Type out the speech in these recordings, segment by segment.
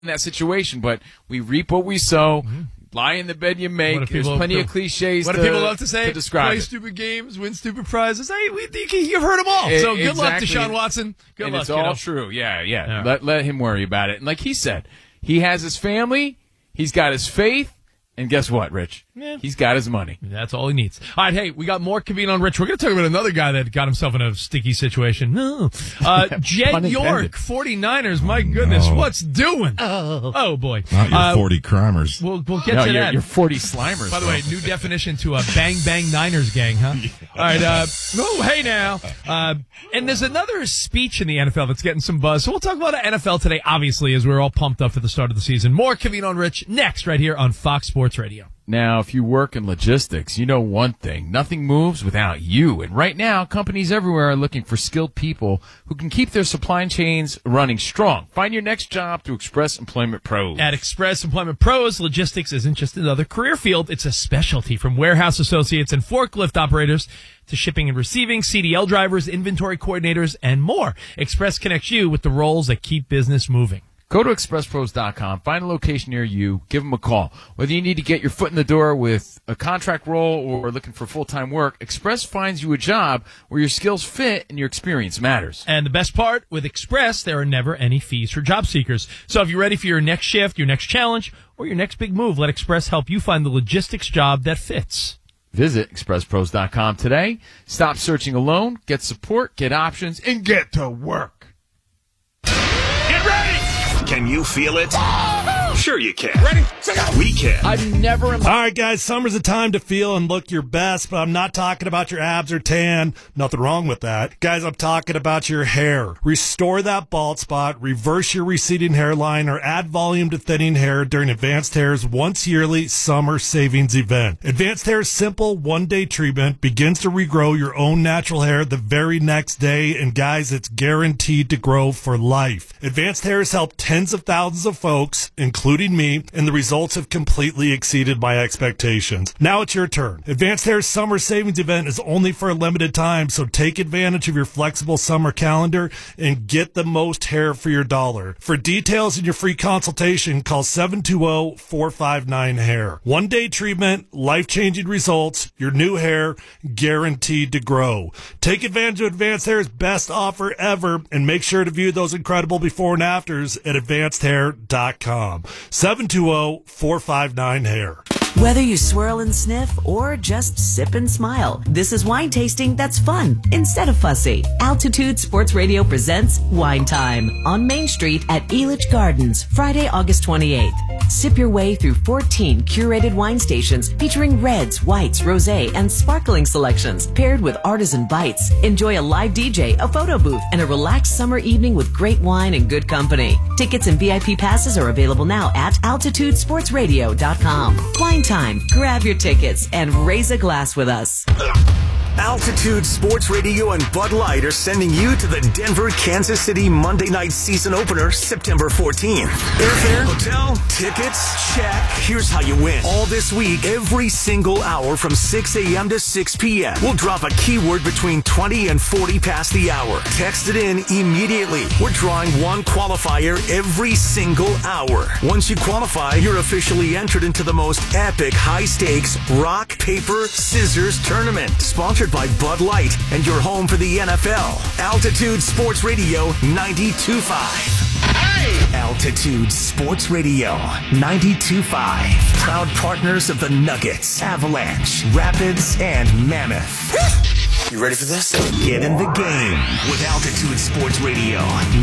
in that situation, but we reap what we sow. Lie in the bed you make. There's plenty of cliches. What do people love to say? To describe play it. stupid games, win stupid prizes. Hey, you've heard them all. So good luck to Deshaun Watson. Good and luck. It's all true. Yeah. Let him worry about it. And like he said, he has his family. He's got his faith. And guess what, Rich? Yeah. He's got his money. That's all he needs. All right, hey, we got more Covino on Rich. We're going to talk about another guy that got himself in a sticky situation. No. Jed York, 49ers. My goodness, what's doing? Oh boy. Not your 40 crimers. We'll get to that. You're 40 slimers. By the way, new definition to a bang bang Niners gang, huh? All right. Hey now. And there's another speech in the NFL that's getting some buzz. So we'll talk about NFL today, obviously, as we're all pumped up for the start of the season. More Covino on Rich next, right here on Fox Sports Radio. Now, if you work in logistics, you know one thing. Nothing moves without you. And right now, companies everywhere are looking for skilled people who can keep their supply chains running strong. Find your next job through Express Employment Pros. At Express Employment Pros, logistics isn't just another career field. It's a specialty, from warehouse associates and forklift operators to shipping and receiving, CDL drivers, inventory coordinators, and more. Express connects you with the roles that keep business moving. Go to expresspros.com, find a location near you, give them a call. Whether you need to get your foot in the door with a contract role or looking for full-time work, Express finds you a job where your skills fit and your experience matters. And the best part, with Express, there are never any fees for job seekers. So if you're ready for your next shift, your next challenge, or your next big move, let Express help you find the logistics job that fits. Visit expresspros.com today. Stop searching alone, get support, get options, and get to work. Get ready! Can you feel it? Sure you can. Ready? We can. I've never... All right, guys, summer's a time to feel and look your best, but I'm not talking about your abs or tan. Nothing wrong with that. Guys, I'm talking about your hair. Restore that bald spot, reverse your receding hairline, or add volume to thinning hair during Advanced Hair's once yearly summer savings event. Advanced Hair's simple one-day treatment begins to regrow your own natural hair the very next day, and guys, it's guaranteed to grow for life. Advanced Hair has helped tens of thousands of folks, including me, and the results have completely exceeded my expectations. Now it's your turn. Advanced Hair's summer savings event is only for a limited time, so take advantage of your flexible summer calendar and get the most hair for your dollar. For details and your free consultation, call 720-459-HAIR. One-day treatment, life-changing results, your new hair guaranteed to grow. Take advantage of Advanced Hair's best offer ever, and make sure to view those incredible before and afters at advancedhair.com. 720-459-HAIR. Whether you swirl and sniff or just sip and smile, this is wine tasting that's fun instead of fussy. Altitude Sports Radio presents Wine Time on Main Street at Elitch Gardens, Friday, August 28th. Sip your way through 14 curated wine stations featuring reds, whites, rosé, and sparkling selections paired with artisan bites. Enjoy a live DJ, a photo booth, and a relaxed summer evening with great wine and good company. Tickets and VIP passes are available now at altitudesportsradio.com. Wine Time. Grab your tickets and raise a glass with us. Altitude Sports Radio and Bud Light are sending you to the Denver, Kansas City Monday night season opener, September 14th. Airfare, hotel, tickets, check. Here's how you win. All this week, every single hour from 6 a.m. to 6 p.m. We'll drop a keyword between 20 and 40 past the hour. Text it in immediately. We're drawing one qualifier every single hour. Once you qualify, you're officially entered into the most epic high-stakes rock, paper, scissors tournament. Sponsored by Bud Light and your home for the NFL. Altitude Sports Radio 92.5. Hey! Altitude Sports Radio 92.5. Proud partners of the Nuggets, Avalanche, Rapids, and Mammoth. You ready for this? Get in the game with Altitude Sports Radio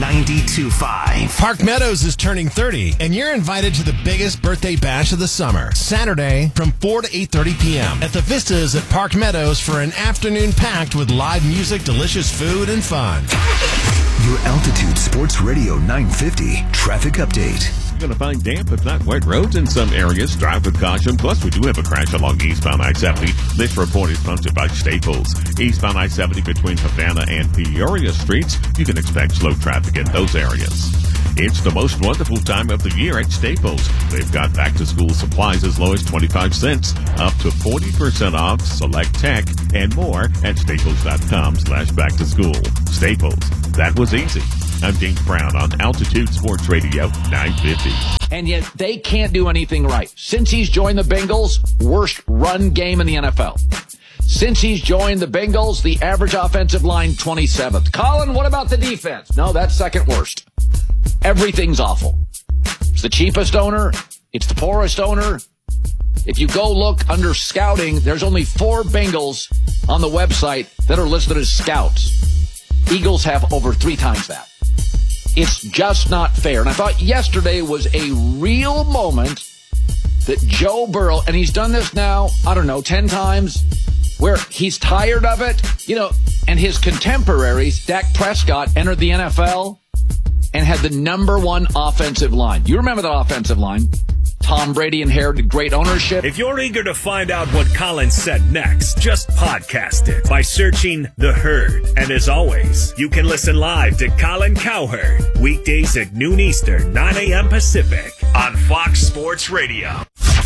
92.5. Park Meadows is turning 30, and you're invited to the biggest birthday bash of the summer, Saturday from 4 to 8:30 p.m. at the Vistas at Park Meadows for an afternoon packed with live music, delicious food, and fun. Your Altitude Sports Radio 950 traffic update. Going to find damp, if not wet roads in some areas. Drive with caution. Plus, we do have a crash along eastbound I-70. This report is sponsored by Staples. Eastbound I-70 between Havana and Peoria Streets. You can expect slow traffic in those areas. It's the most wonderful time of the year at Staples. They've got back-to-school supplies as low as 25 cents, up to 40% off, select tech, and more at staples.com/back-to-school. Staples. That was easy. I'm James Brown on Altitude Sports Radio 950. And yet they can't do anything right. Since he's joined the Bengals, worst run game in the NFL. Since he's joined the Bengals, the average offensive line 27th. Colin, what about the defense? No, that's second worst. Everything's awful. It's the cheapest owner. It's the poorest owner. If you go look under scouting, there's only 4 Bengals on the website that are listed as scouts. Eagles have over 3 times that. It's just not fair. And I thought yesterday was a real moment that Joe Burrow, and he's done this now, 10 times, where he's tired of it, and his contemporaries, Dak Prescott, entered the NFL and had the number 1 offensive line. You remember that offensive line? Tom Brady inherited great ownership. If you're eager to find out what Colin said next, just podcast it by searching The Herd. And as always, you can listen live to Colin Cowherd weekdays at noon Eastern, 9 a.m. Pacific on Fox Sports Radio.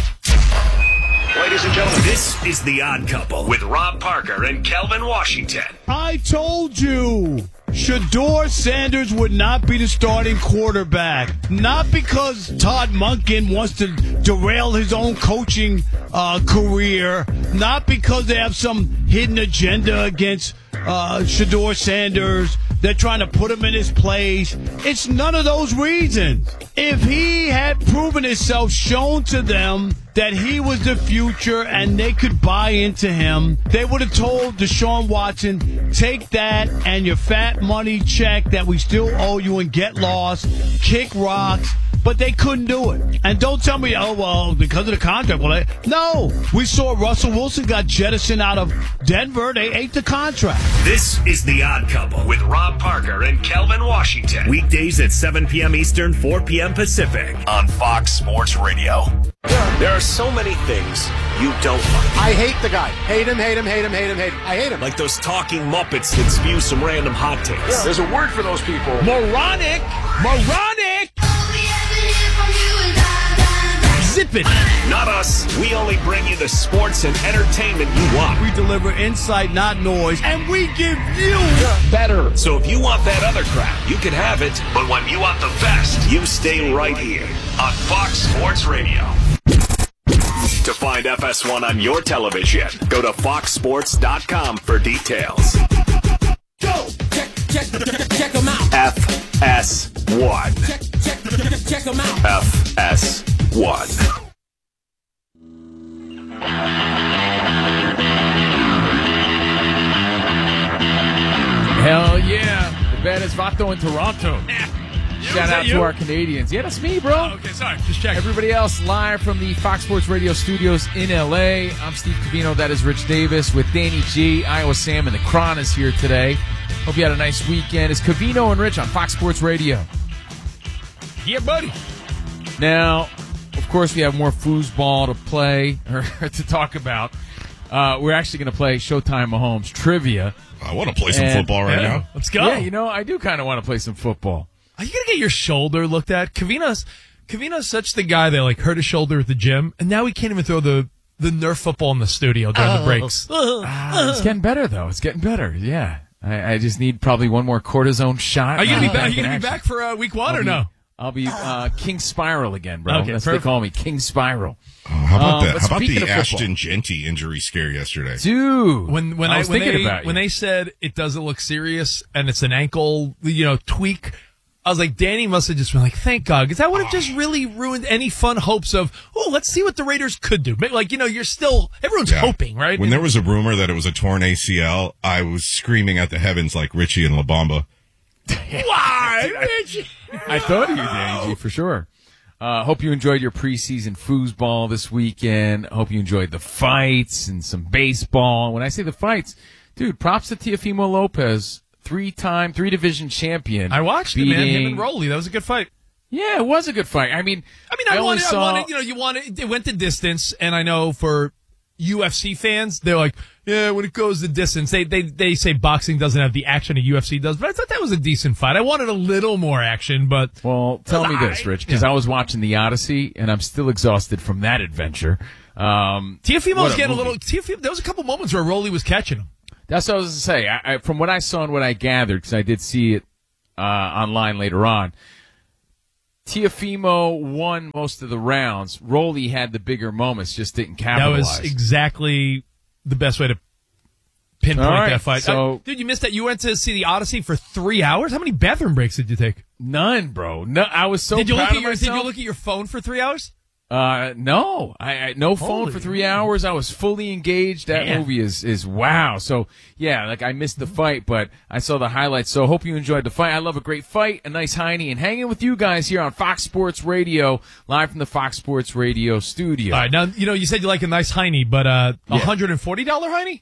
Ladies and gentlemen, This is The Odd Couple with Rob Parker and Kelvin Washington. I told you Shedeur Sanders would not be the starting quarterback. Not because Todd Monken wants to derail his own coaching career. Not because they have some hidden agenda against Shedeur Sanders. They're trying to put him in his place. It's none of those reasons. If he had proven himself, shown to them that he was the future and they could buy into him, they would have told Deshaun Watson, take that and your fat money check that we still owe you and get lost, kick rocks. But they couldn't do it. And don't tell me, because of the contract. No. We saw Russell Wilson got jettisoned out of Denver. They ate the contract. This is The Odd Couple with Rob Parker and Kelvin Washington. Weekdays at 7 p.m. Eastern, 4 p.m. Pacific on Fox Sports Radio. there are so many things you don't like. I hate the guy. Hate him. I hate him. Like those talking Muppets that spew some random hot takes. Yeah. There's a word for those people. Moronic. Zip it. Not us. We only bring you the sports and entertainment you want. We deliver insight, not noise. And we give you Better. So if you want that other crap, you can have it. But when you want the best, you stay right here on Fox Sports Radio. To find FS1 on your television, go to foxsports.com for details. Go! Check them out. FS1. Check them out. FS1. Hell yeah. The band is Vato in Toronto. Shout out to our Canadians. Yeah, that's me, bro. Oh, okay, sorry. Just checking. Everybody else live from the Fox Sports Radio studios in L.A. I'm Steve Covino. That is Rich Davis with Danny G. Iowa Sam and the Cron is here today. Hope you had a nice weekend. It's Covino and Rich on Fox Sports Radio. Yeah, buddy. Now, of course, we have more foosball to play or to talk about. We're actually going to play Showtime Mahomes trivia. I want to play some football right now. Let's go. Yeah, I do kind of want to play some football. Are you going to get your shoulder looked at? Covino's such the guy that hurt his shoulder at the gym, and now he can't even throw the Nerf football in the studio during the breaks. It's getting better, though. It's getting better, yeah. I just need probably one more cortisone shot. Are you going to be back for week one or no? I'll be King Spiral again, bro. Okay, That's what they call me, King Spiral. How about that? How about the football, Ashton Genty injury scare yesterday? dude? When they said it doesn't look serious and it's an ankle, tweak, I was like, Danny must have just been like, thank God, because that would have just really ruined any fun hopes of, let's see what the Raiders could do. You're still, everyone's hoping, right? When there was a rumor that it was a torn ACL, I was screaming at the heavens like Richie and La Bamba. Why, Richie? I thought of you, Danny G, for sure. Hope you enjoyed your preseason foosball this weekend. Hope you enjoyed the fights and some baseball. When I say the fights, dude, props to Teofimo Lopez, three-time, three-division champion. I watched it, man. Him and Rolly. That was a good fight. Yeah, it was a good fight. I wanted, it went the distance, and I know for UFC fans, they're like, yeah, when it goes the distance, they say boxing doesn't have the action a UFC does, but I thought that was a decent fight. I wanted a little more action, but... Well, tell me this, Rich, because I was watching The Odyssey, and I'm still exhausted from that adventure. Teofimo's getting a little... there was a couple moments where Rolly was catching him. That's what I was going to say. From what I saw and what I gathered, because I did see it online later on. Tiafimo won most of the rounds. Rolly had the bigger moments, just didn't capitalize. That was exactly the best way to pinpoint that fight. So, dude, you missed that. You went to see the Odyssey for 3 hours? How many bathroom breaks did you take? None, bro. No, I was so proud of myself. Did you look at your phone for 3 hours? No. I no phone for 3 hours. I was fully engaged. That movie is wow. So, yeah, like I missed the fight, but I saw the highlights. So, hope you enjoyed the fight. I love a great fight, a nice Heine, and hanging with you guys here on Fox Sports Radio, live from the Fox Sports Radio studio. All right, now, you said you like a nice Heine, but $140 Heine?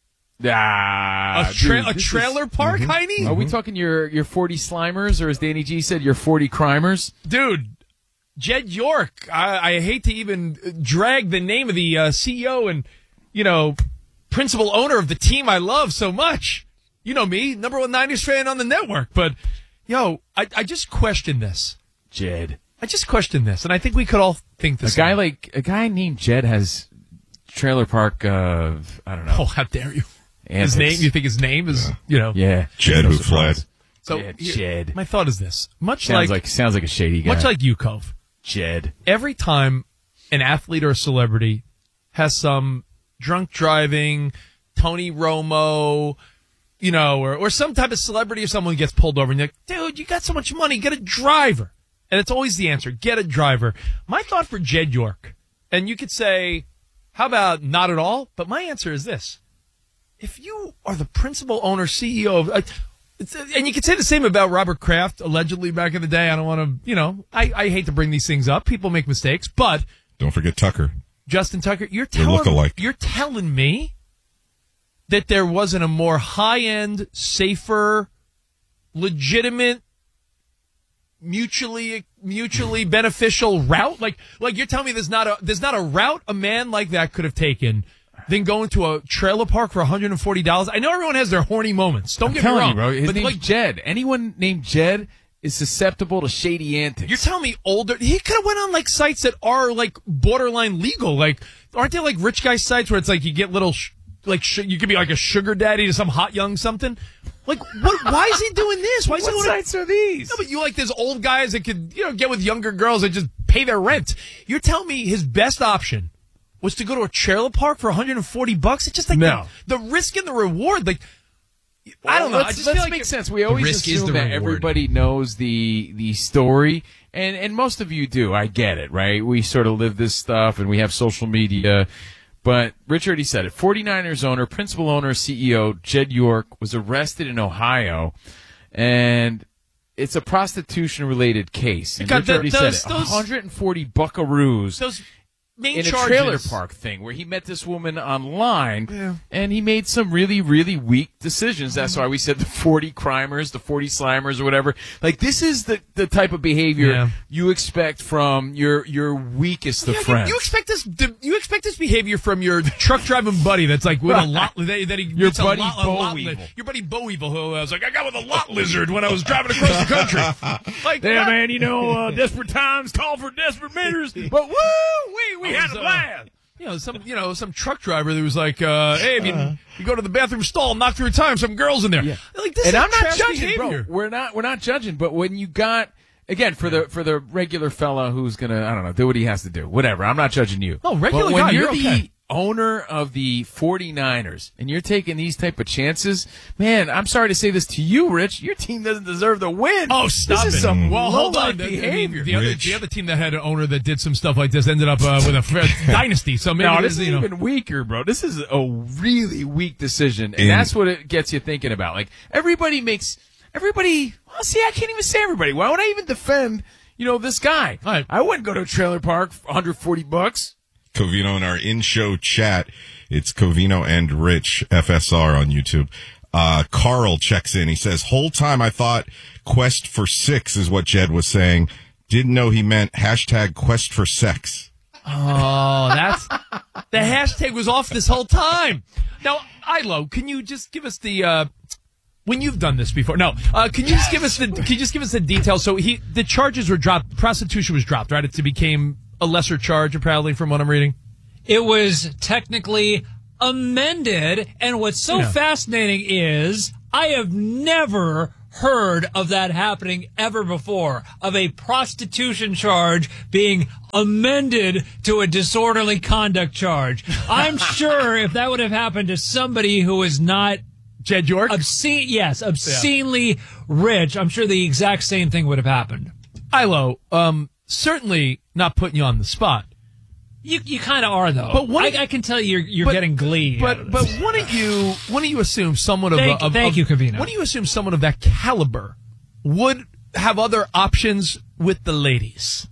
A trailer park Heine? Are we talking your 40 Slimers, or as Danny G said, your 40 Crimers? Dude, Jed York. I hate to even drag the name of the CEO and, principal owner of the team I love so much. You know me, number one Niners fan on the network. But, I just question this. Jed. I just question this, and I think we could all think this. A guy named Jed has trailer park of, I don't know. Oh, how dare you. Antics. His name, you think his name is, Yeah. Jed who fled. So, Jed. My thought is this. Sounds like a shady guy. Much like you, Cove. Jed. Every time an athlete or a celebrity has some drunk driving, Tony Romo, or some type of celebrity or someone gets pulled over and you're like, dude, you got so much money, get a driver. And it's always the answer, get a driver. My thought for Jed York, and you could say, how about not at all? But my answer is this. If you are the principal owner, CEO of, and you could say the same about Robert Kraft, allegedly back in the day. I don't want to, I hate to bring these things up. People make mistakes, but. Don't forget Tucker. Justin Tucker, you're telling me that there wasn't a more high-end, safer, legitimate, mutually beneficial route? Like you're telling me there's not a route a man like that could have taken than going to a trailer park for $140. I know everyone has their horny moments. Don't get me wrong. You, bro, his name's Jed. Anyone named Jed is susceptible to shady antics. You're telling me he could have went on sites that are borderline legal. Aren't there rich guy sites where it's you get little you could be a sugar daddy to some hot young something? What? Why is he doing this? Why is what sites are these? No, but you there's old guys that could get with younger girls that just pay their rent. You're telling me his best option was to go to a trailer park for $140? It's just no. the risk and the reward. I don't know. I just feel like makes sense. We always assume that everybody knows the story, and most of you do. I get it, right? We sort of live this stuff, and we have social media. But Rich already said it. 49ers owner, principal owner, CEO Jed York was arrested in Ohio, and it's a prostitution-related case. And Rich already said it. 140 buckaroos. Those main in charges. A trailer park thing where he met this woman online, and he made some really, really weak decisions. That's why we said the 40 crimers, the 40 slimers, or whatever. This is the type of behavior you expect from your weakest of friends. You expect this behavior from your truck driving buddy that's with a lot your buddy Bo Weevil. Your buddy Bo Weevil, who was I got with a lot lizard when I was driving across the country. Man, desperate times call for desperate measures. But we had a blast. Some truck driver that was hey, if you go to the bathroom stall, knock 3 times, some girls in there. Yeah. This and I'm not judging, behavior. Bro. We're not judging, but when you got again for the regular fella who's gonna do what he has to do, whatever. I'm not judging you. No, regular but when guy, you're okay. the owner of the 49ers and you're taking these type of chances, man, I'm sorry to say this to you, Rich. Your team doesn't deserve to win. Oh, stop this it. Is some hold on. behavior. The other team that had an owner that did some stuff like this ended up with a dynasty. So maybe this is even weaker, bro. This is a really weak decision, and that's what it gets you thinking about. Everybody. Well, see, I can't even say everybody. Why would I even defend, this guy? Right. I wouldn't go to a trailer park for $140. Covino in our in-show chat. It's Covino and Rich FSR on YouTube. Carl checks in. He says, whole time I thought Quest for Six is what Jed was saying. Didn't know he meant hashtag Quest for Sex. Oh, that's the hashtag was off this whole time. Now, Ilo, can you just give us the when you've done this before? No, can you just give us the details? So the charges were dropped. Prostitution was dropped, right? It became a lesser charge, apparently, from what I'm reading. It was technically amended, and what's so fascinating is I have never heard of that happening ever before, of a prostitution charge being amended to a disorderly conduct charge. I'm sure if that would have happened to somebody who was not Jed York? obscenely rich, I'm sure the exact same thing would have happened. Ilo, certainly not putting you on the spot. You kind of are, though. But I can tell you're getting glee. But wouldn't you assume someone of Thank you, Covino. Wouldn't you assume someone of that caliber would have other options with the ladies?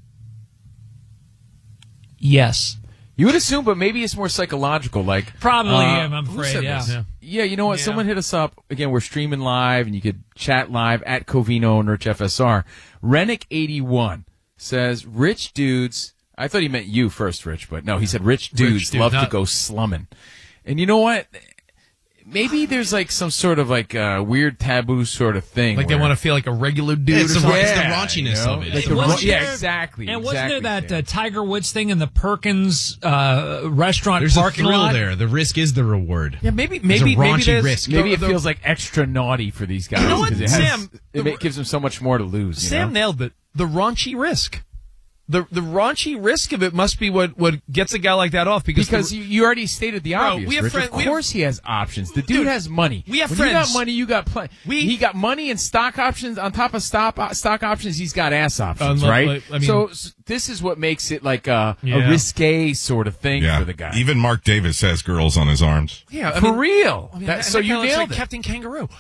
Yes. You would assume, but maybe it's more psychological. Like Probably, I'm who afraid, said yeah. this? Yeah, you know what? Someone hit us up. Again, we're streaming live, and you could chat live at Covino and Rich FSR. Rennick81 says, rich dudes... I thought he meant you first, Rich, but no, he said rich dudes love to go slumming. And you know what? Maybe there's like some sort of like weird taboo sort of thing. Like they want to feel like a regular dude. It's the raunchiness of it. Exactly. And wasn't there that Tiger Woods thing in the Perkins restaurant There's parking a thrill lot? there. The risk is the reward. Yeah, maybe a raunchy risk. Maybe it feels like extra naughty for these guys. You know what, 'cause Sam? It gives them so much more to lose. Sam nailed it. The raunchy risk. The raunchy risk of it must be what gets a guy like that off because you already stated the obvious. We have Rich. Of course he has options. The dude has money. We have when friends. You got money. You got plenty. He got money and stock options on top of stock options. He's got ass options, right? So this is what makes it like a risque sort of thing for the guy. Even Mark Davis has girls on his arms. Yeah, for real. So you nailed it, Captain Kangaroo.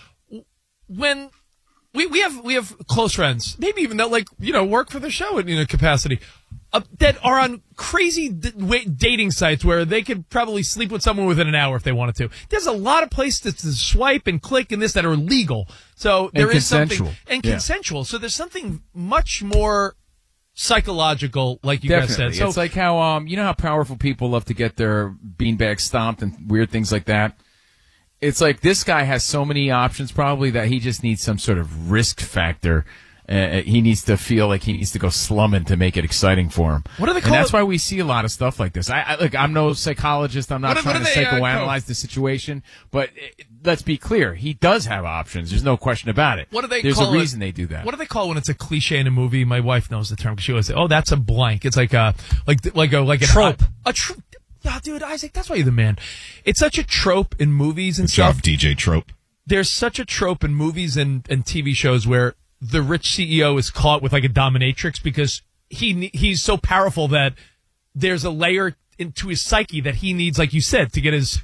When we have close friends, maybe even that work for the show in a capacity, that are on crazy dating sites where they could probably sleep with someone within an hour if they wanted to. There's a lot of places to swipe and click and this that are legal. So there is something consensual. So there's something much more psychological, like you guys said. So it's like how you know how powerful people love to get their beanbag stomped and weird things like that. It's like this guy has so many options probably that he just needs some sort of risk factor. He needs to feel like he needs to go slumming to make it exciting for him. What do they call it? And that's why we see a lot of stuff like this. I'm no psychologist. I'm not trying to psychoanalyze the situation. But let's be clear. He does have options. There's no question about it. What do they There's call a reason they do that. What do they call it when it's a cliche in a movie? My wife knows the term because she always say, "Oh, that's a blank." It's like a trope. A trope. Yeah, dude, Isaac, that's why you're the man. It's such a trope in movies and Good stuff. job, DJ Trope. There's such a trope in movies and TV shows where the rich CEO is caught with like a dominatrix because he's so powerful that there's a layer into his psyche that he needs, like you said, to get his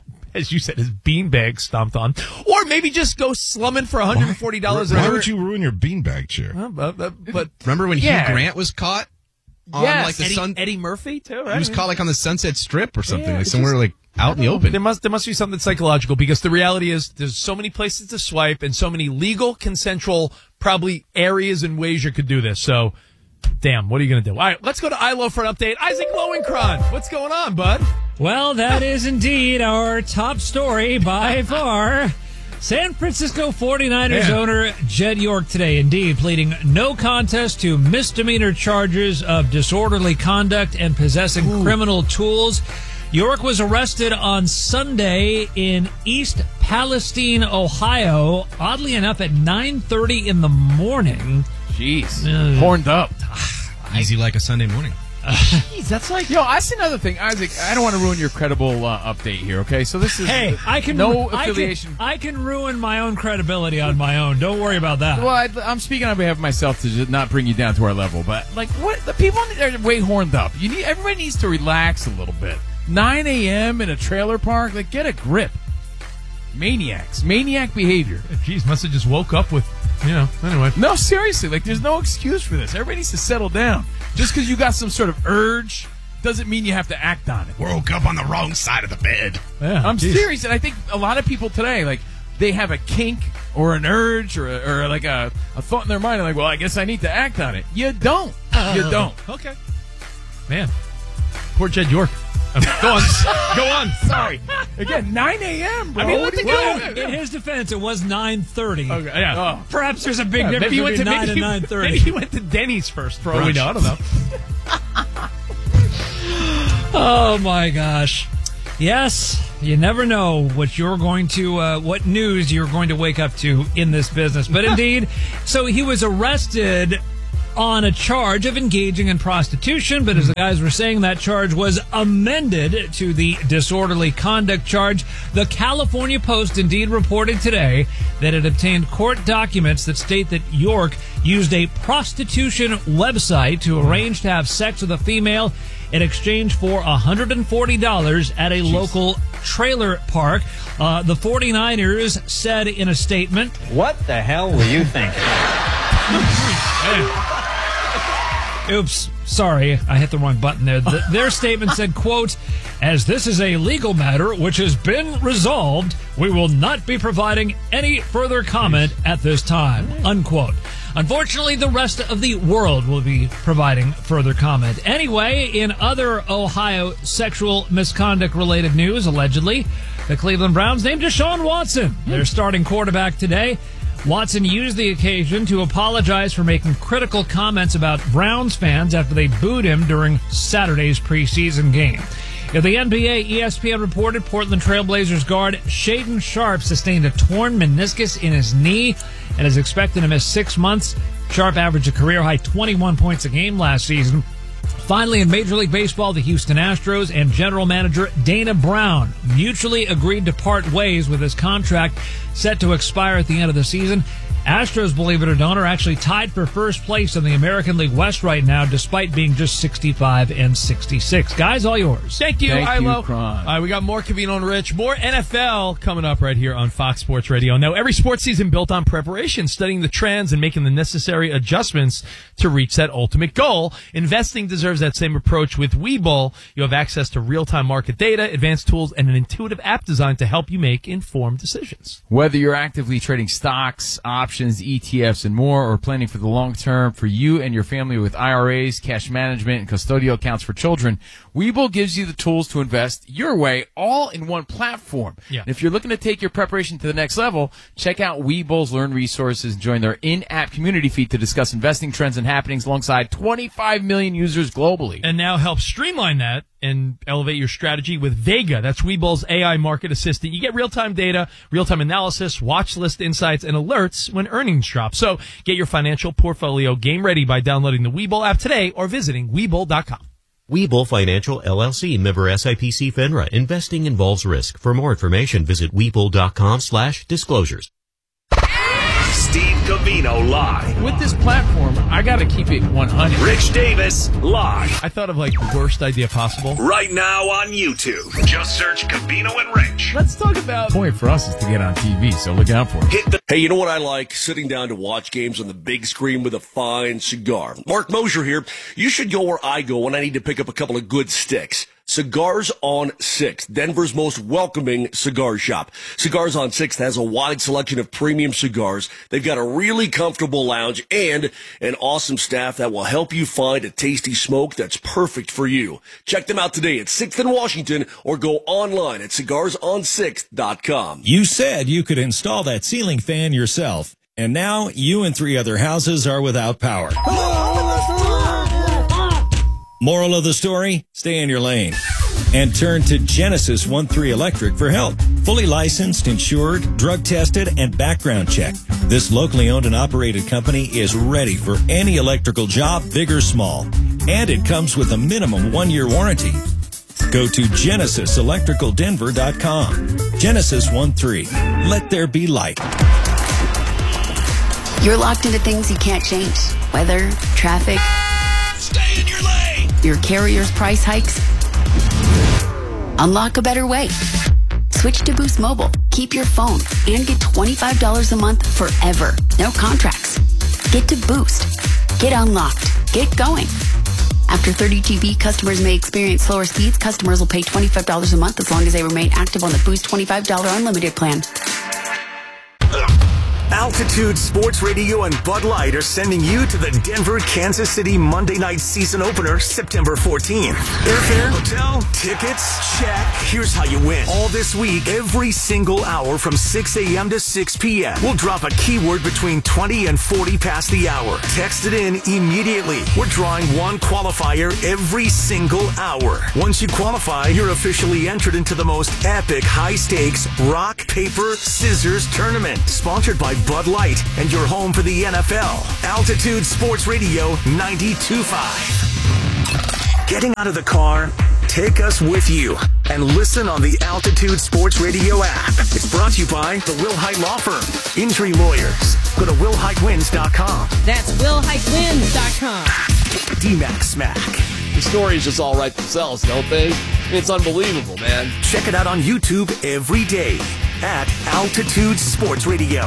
beanbag stomped on, or maybe just go slumming for $140 an hour. Why would you ruin your beanbag chair? But remember when Hugh Grant was caught? Eddie Murphy too. Right? He was caught like on the Sunset Strip or something, like somewhere like out in the open. There must be something psychological because the reality is there's so many places to swipe and so many legal, consensual, probably areas and ways you could do this. So, damn, what are you going to do? All right, let's go to ILO for an update. Isaac Lowenkron, what's going on, bud? Well, that is indeed our top story by far. San Francisco 49ers owner Jed York today, indeed, pleading no contest to misdemeanor charges of disorderly conduct and possessing criminal tools. York was arrested on Sunday in East Palestine, Ohio, oddly enough at 9:30 in the morning. Jeez. Horned up. Easy like a Sunday morning. Jeez, that's like... Yo, that's another thing, Isaac. I don't want to ruin your credible update here, okay? So this is no affiliation. I can ruin my own credibility on my own. Don't worry about that. Well, I'm speaking on behalf of myself to just not bring you down to our level. But, like, what the people are way horned up. Everybody needs to relax a little bit. 9 a.m. in a trailer park? Like, get a grip. Maniac behavior. Jeez, must have just woke up with, anyway. No, seriously, like, there's no excuse for this. Everybody needs to settle down. Just because you got some sort of urge doesn't mean you have to act on it. Woke up on the wrong side of the bed. Yeah, I'm serious, and I think a lot of people today, like, they have a kink or an urge or like a thought in their mind, and like, well, I guess I need to act on it. You don't. You don't. Okay. Man, poor Jed York. Go on. Sorry. Again, 9 a.m., bro. I mean, in his defense, it was 9:30. Okay, yeah. Perhaps there's a big difference between 9 and 9:30. Maybe he went to Denny's first, for all we know. I don't know. Oh, my gosh. Yes, You never know what you're going to, what news you're going to wake up to in this business. But indeed, so he was arrested on a charge of engaging in prostitution, but as the guys were saying, that charge was amended to the disorderly conduct charge. The California Post indeed reported today that it obtained court documents that state that York used a prostitution website to arrange to have sex with a female in exchange for $140 at a local trailer park. The 49ers said in a statement, "What the hell were you thinking?" Oops, sorry, I hit the wrong button there. Their statement said, quote, "As this is a legal matter which has been resolved, we will not be providing any further comment at this time," unquote. Unfortunately, the rest of the world will be providing further comment. Anyway, in other Ohio sexual misconduct-related news, allegedly, the Cleveland Browns named Deshaun Watson their starting quarterback today. Watson used the occasion to apologize for making critical comments about Browns fans after they booed him during Saturday's preseason game. In the NBA, ESPN reported Portland Trailblazers guard Shaedon Sharpe sustained a torn meniscus in his knee and is expected to miss 6 months. Sharpe averaged a career-high 21 points a game last season. Finally, in Major League Baseball, the Houston Astros and general manager Dana Brown mutually agreed to part ways with his contract set to expire at the end of the season. Astros, believe it or not, are actually tied for first place in the American League West right now, despite being just 65 and 66. Guys, all yours. Thank you, Thank Ilo. you, Kron. All right, we got more Covino and Rich, more NFL coming up right here on Fox Sports Radio. Now, every sports season built on preparation, studying the trends and making the necessary adjustments to reach that ultimate goal. Investing deserves that same approach with Webull. You have access to real-time market data, advanced tools, and an intuitive app designed to help you make informed decisions. Whether you're actively trading stocks, options, ETFs, and more, or planning for the long term for you and your family with IRAs, cash management, and custodial accounts for children, Webull gives you the tools to invest your way, all in one platform. Yeah. And if you're looking to take your preparation to the next level, check out Webull's Learn Resources and join their in-app community feed to discuss investing trends and happenings alongside 25 million users globally. And now help streamline that and elevate your strategy with Vega. That's Webull's AI market assistant. You get real-time data, real-time analysis, watch list insights, and alerts when earnings drop. So get your financial portfolio game ready by downloading the Webull app today or visiting Webull.com. Webull Financial LLC, member SIPC FINRA. Investing involves risk. For more information, visit Webull.com/disclosures. Steve Covino live. With this platform, I got to keep it 100. Rich Davis live. I thought of like the worst idea possible. Right now on YouTube. Just search Covino and Rich. Let's talk about... The point for us is to get on TV, so look out for it. Hey, you know what I like? Sitting down to watch games on the big screen with a fine cigar. Mark Mosier here. You should go where I go when I need to pick up a couple of good sticks. Cigars on 6th, Denver's most welcoming cigar shop. Cigars on 6th has a wide selection of premium cigars. They've got a really comfortable lounge and an awesome staff that will help you find a tasty smoke that's perfect for you. Check them out today at 6th and Washington or go online at cigarsonsixth.com. You said you could install that ceiling fan yourself, and now you and 3 other houses are without power. Moral of the story? Stay in your lane. And turn to Genesis 1-3 Electric for help. Fully licensed, insured, drug tested, and background checked. This locally owned and operated company is ready for any electrical job, big or small. And it comes with a minimum 1-year warranty. Go to GenesisElectricalDenver.com. Genesis 1-3. Let there be light. You're locked into things you can't change. Weather, traffic. Stay in your lane. Your carrier's price hikes. Unlock a better way. Switch to Boost Mobile. Keep your phone and get $25 a month forever. No contracts. Get to Boost. Get unlocked. Get going. After 30 GB, customers may experience slower speeds. Customers will pay $25 a month as long as they remain active on the Boost $25 unlimited plan. Altitude Sports Radio and Bud Light are sending you to the Denver, Kansas City Monday night season opener, September 14th. Airfare, hotel, tickets, check. Here's how you win. All this week, every single hour from 6 a.m. to 6 p.m. We'll drop a keyword between 20 and 40 past the hour. Text it in immediately. We're drawing one qualifier every single hour. Once you qualify, you're officially entered into the most epic high-stakes rock, paper, scissors tournament. Sponsored by Bud Light and your home for the NFL. Altitude Sports Radio 92.5. Getting out of the car, take us with you and listen on the Altitude Sports Radio app. It's brought to you by the Will Height Law Firm. Injury lawyers. Go to willheightwins.com. That's willheightwins.com. DMAC Smack. The stories just all write themselves, don't they? It's unbelievable, man. Check it out on YouTube every day at Altitude Sports Radio.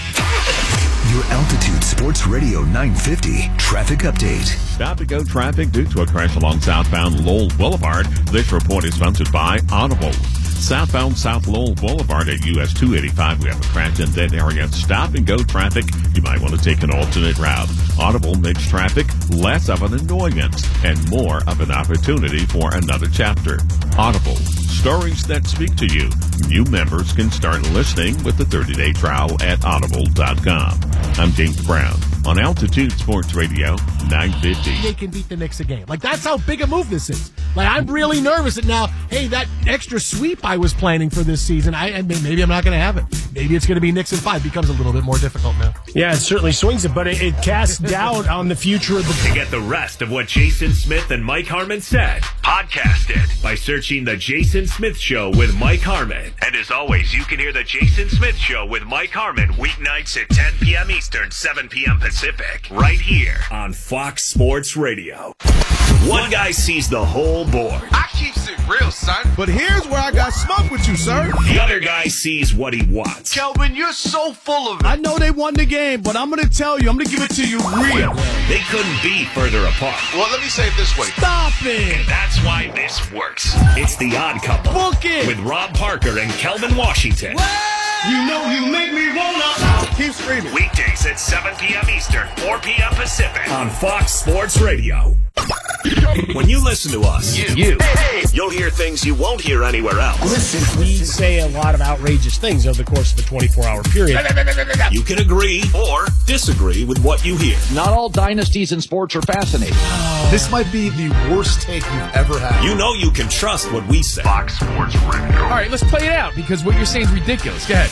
Your Altitude Sports Radio 950 traffic update. Stop-and-go traffic due to a crash along southbound Lowell Boulevard. This report is sponsored by Audible. Southbound South Lowell Boulevard at US 285. We have a crash in that area. Stop-and-go traffic. You might want to take an alternate route. Audible makes traffic less of an annoyance and more of an opportunity for another chapter. Audible. Stories that speak to you. New members can start listening with the 30-day trial at audible.com. I'm James Brown on Altitude Sports Radio 950. They can beat the Knicks a game. Like, that's how big a move this is. Like, I'm really nervous that now, hey, that extra sweep I was planning for this season, maybe I'm not going to have it. Maybe it's going to be Knicks in 5. Becomes a little bit more difficult now. Yeah, it certainly swings it, but it casts doubt on the future of the... To get the rest of what Jason Smith and Mike Harmon said, podcast it by searching The Jason Smith Show with Mike Harmon. And as always, you can hear The Jason Smith Show with Mike Harmon weeknights at 10 p.m. Eastern, 7 p.m. Pacific, right here on Fox Sports Radio. One guy sees the whole board. I keeps it real, son. But here's where I got smoke with you, sir. The other guy sees what he wants. Kelvin, you're so full of it. I know they won the game, but I'm going to tell you, I'm going to give it to you real. They couldn't be further apart. Well, let me say it this way. Stop it. And that's why this works. It's The Odd Couple. Book it. With Rob Parker and Kelvin Washington. You know you make me wanna. Keep screaming. Weekdays at 7 p.m. Eastern, 4 p.m. Pacific on Fox Sports Radio. When you listen to us, you'll hear things you won't hear anywhere else. Listen, we say a lot of outrageous things over the course of a 24-hour period. You can agree or disagree with what you hear. Not all dynasties in sports are fascinating. This might be the worst take you've ever had. You know you can trust what we say. Fox Sports Radio. All right, let's play it out because what you're saying is ridiculous. Go ahead.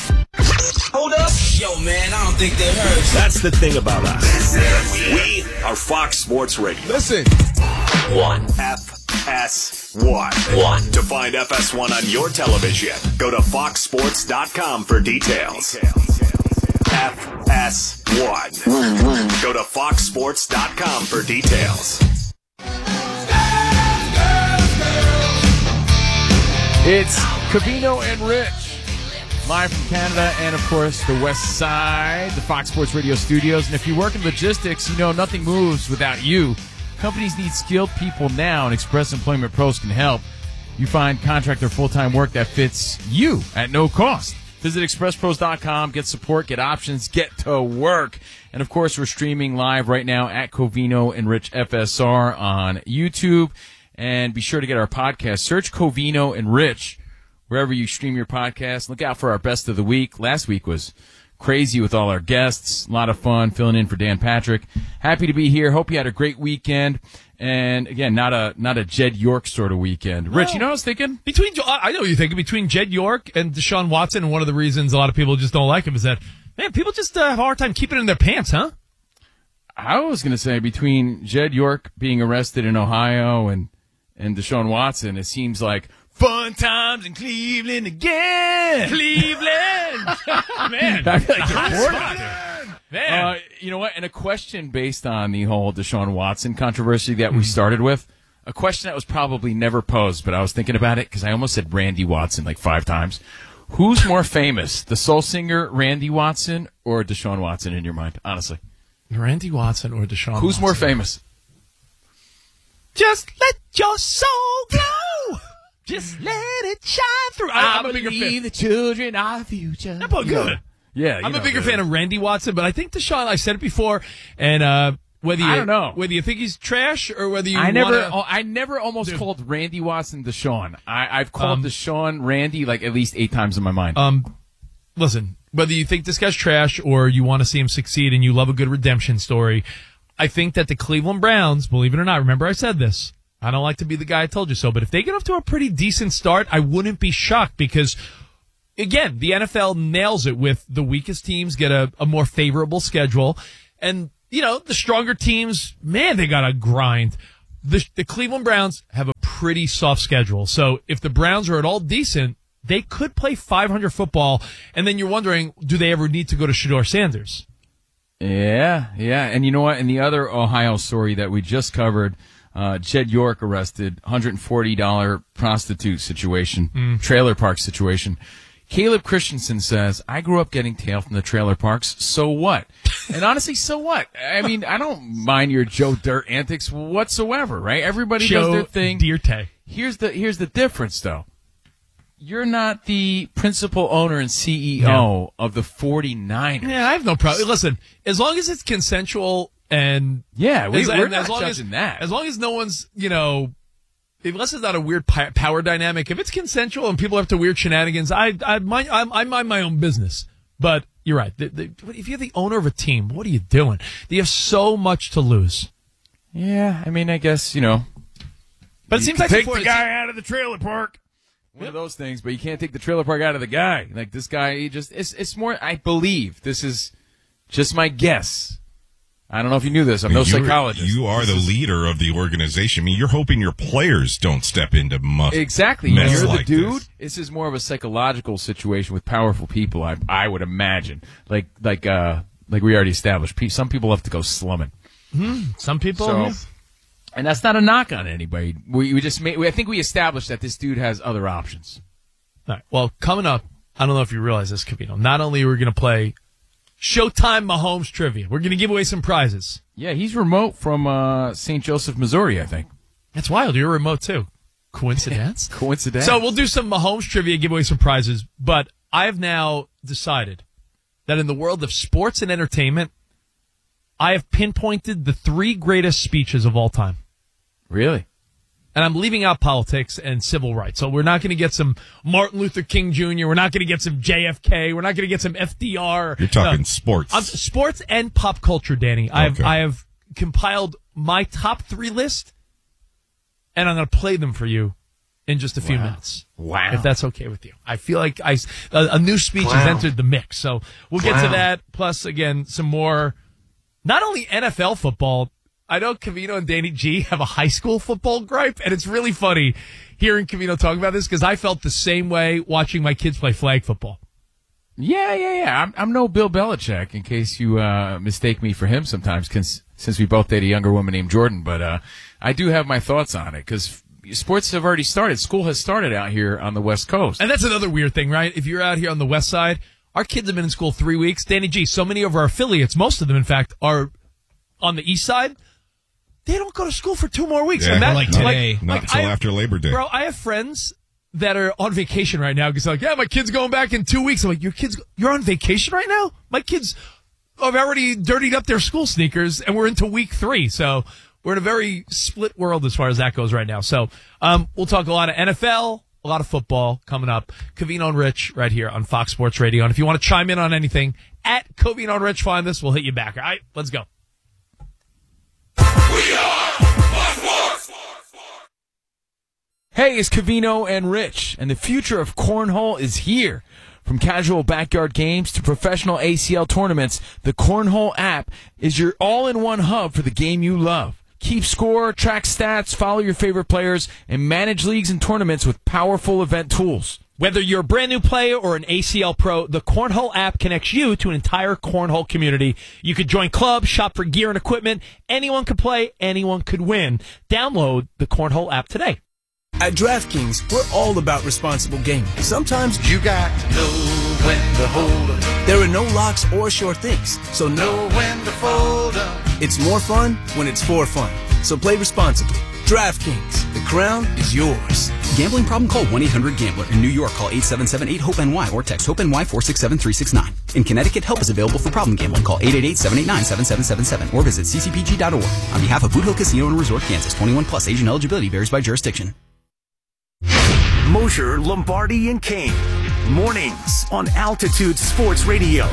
Hold up. Yo, man, I don't think they heard. That's the thing about us. We are Fox Sports Radio. Listen. 1. FS1. To find FS1 on your television, go to foxsports.com for details. FS1. Go to foxsports.com for details. It's Covino and Rich, live from Canada and, of course, the West Side, the Fox Sports Radio studios. And if you work in logistics, you know nothing moves without you. Companies need skilled people now, and Express Employment Pros can help. You find contract or full-time work that fits you at no cost. Visit expresspros.com, get support, get options, get to work. And, of course, we're streaming live right now at Covino and Rich FSR on YouTube. And be sure to get our podcast. Search Covino and Rich wherever you stream your podcast. Look out for our best of the week. Last week was crazy with all our guests. A lot of fun filling in for Dan Patrick. Happy to be here. Hope you had a great weekend. And again, not a Jed York sort of weekend. Rich, you know what I was thinking? I know what you're thinking. Between Jed York and Deshaun Watson, and one of the reasons a lot of people just don't like him is that, man, people just have a hard time keeping it in their pants, huh? I was going to say between Jed York being arrested in Ohio and Deshaun Watson, it seems like fun times in Cleveland again. Cleveland! Man. I feel like you're bored out there. Man. You know what? And a question based on the whole Deshaun Watson controversy that we started with, a question that was probably never posed, but I was thinking about it because I almost said Randy Watson like 5 times. Who's more famous, the soul singer Randy Watson or Deshaun Watson in your mind, honestly? Randy Watson or Deshaun Who's Watson? more famous? Just let your soul glow. Just let it shine through. I'm a bigger fan. The children are future. That boy good. Yeah, I'm a bigger fan of Randy Watson, but I think Deshaun, I said it before, and whether I don't know whether you think he's trash or whether you I never almost called Randy Watson Deshaun. I've called Deshaun Randy like at least 8 times in my mind. Listen, whether you think this guy's trash or you want to see him succeed and you love a good redemption story, I think that the Cleveland Browns, believe it or not, remember I said this, I don't like to be the guy I told you so, but if they get off to a pretty decent start, I wouldn't be shocked because, again, the NFL nails it with the weakest teams get a more favorable schedule. And, the stronger teams, man, they got to grind. The Cleveland Browns have a pretty soft schedule. So if the Browns are at all decent, they could play 500 football. And then you're wondering, do they ever need to go to Shedeur Sanders? Yeah. And you know what? In the other Ohio story that we just covered, Jed York arrested, $140 prostitute situation, trailer park situation. Caleb Christensen says, I grew up getting tail from the trailer parks, so what? And honestly, so what? I mean, I don't mind your Joe Dirt antics whatsoever, right? Everybody does their thing. Dirte. Here's the difference, though. You're not the principal owner and CEO of the 49ers. Yeah, I have no problem. Listen, as long as it's consensual and we're not judging that. As long as no one's, unless it's not a weird power dynamic, if it's consensual and people have to weird shenanigans, I mind my own business. But you're right. If you're the owner of a team, what are you doing? You have so much to lose. Yeah, I mean, I guess, But it seems like take the guy out of the trailer park. One of those things, but you can't take the trailer park out of the guy. Like this guy, it's more, I believe, this is just my guess. I don't know if you knew this. I'm no psychologist. You are the leader of the organization. I mean, you're hoping your players don't step into Exactly. You're the like dude. This is more of a psychological situation with powerful people, I would imagine. Like we already established. Some people have to go slumming. Some people. So, and that's not a knock on anybody. I think we established that this dude has other options. All right. Well, coming up, I don't know if you realize this, Covino. Not only are we going to play Showtime Mahomes trivia, we're going to give away some prizes. Yeah, he's remote from St. Joseph, Missouri, I think. That's wild. You're remote, too. Coincidence? Coincidence. So we'll do some Mahomes trivia, give away some prizes. But I have now decided that in the world of sports and entertainment, I have pinpointed the 3 greatest speeches of all time. Really? And I'm leaving out politics and civil rights. So we're not going to get some Martin Luther King Jr. We're not going to get some JFK. We're not going to get some FDR. You're talking sports. Sports and pop culture, Danny. Okay. I have compiled my top 3 list, and I'm going to play them for you in just a few minutes. Wow. If that's okay with you. I feel like a new speech has entered the mix. So we'll get to that. Plus, again, some more, not only NFL football. I know Covino and Danny G have a high school football gripe, and it's really funny hearing Covino talk about this because I felt the same way watching my kids play flag football. Yeah. I'm no Bill Belichick, in case you mistake me for him sometimes, since we both date a younger woman named Jordan. But I do have my thoughts on it because sports have already started. School has started out here on the West Coast. And that's another weird thing, right? If you're out here on the West Side, our kids have been in school 3 weeks. Danny G, so many of our affiliates, most of them, in fact, are on the East Side. They don't go to school for 2 more weeks. Yeah, and like today. Not until after Labor Day. Bro, I have friends that are on vacation right now because they're like, yeah, my kid's going back in 2 weeks. I'm like, you're on vacation right now? My kids have already dirtied up their school sneakers, and we're into week 3. So we're in a very split world as far as that goes right now. So we'll talk a lot of NFL, a lot of football coming up. Covino and Rich right here on Fox Sports Radio. And if you want to chime in on anything, at Covino and Rich, find this. We'll hit you back. All right, let's go. Hey, it's Covino and Rich, and the future of cornhole is here. From casual backyard games to professional ACL tournaments, the Cornhole app is your all-in-one hub for the game you love. Keep score, track stats, follow your favorite players, and manage leagues and tournaments with powerful event tools. Whether you're a brand new player or an ACL pro, the Cornhole app connects you to an entire Cornhole community. You could join clubs, shop for gear and equipment. Anyone could play, anyone could win. Download the Cornhole app today. At DraftKings, we're all about responsible gaming. Sometimes you got to know when to hold up. There are no locks or sure things, so know when to fold up. It's more fun when it's for fun. So play responsibly. DraftKings, The crown is yours. Gambling problem? Call 1-800-GAMBLER. In New York, call 877-8-HOPE-NY or text HOPE-NY 467-369. In Connecticut, help is available for problem gambling. Call 888-789-7777 or visit ccpg.org. On behalf of Boot Hill Casino and Resort, Kansas, 21 plus. Age and eligibility varies by jurisdiction. Mosher, Lombardi, and Kane. Mornings on Altitude Sports Radio